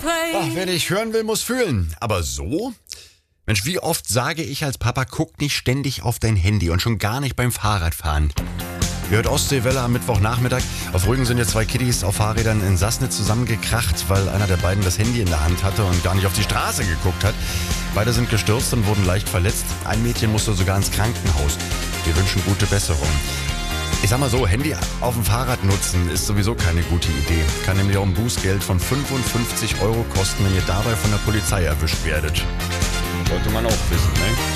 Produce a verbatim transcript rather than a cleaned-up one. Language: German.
Ach, wer nicht hören will, muss fühlen. Aber so? Mensch, wie oft sage ich als Papa, guck nicht ständig auf dein Handy und schon gar nicht beim Fahrradfahren. Ihr hört Ostseewelle am Mittwochnachmittag. Auf Rügen sind jetzt zwei Kiddies auf Fahrrädern in Sassnitz zusammengekracht, weil einer der beiden das Handy in der Hand hatte und gar nicht auf die Straße geguckt hat. Beide sind gestürzt und wurden leicht verletzt. Ein Mädchen musste sogar ins Krankenhaus. Wir wünschen gute Besserung. Ich sag mal so, Handy auf dem Fahrrad nutzen ist sowieso keine gute Idee. Kann nämlich auch ein Bußgeld von fünfundfünfzig Euro kosten, wenn ihr dabei von der Polizei erwischt werdet. Sollte man auch wissen, ne?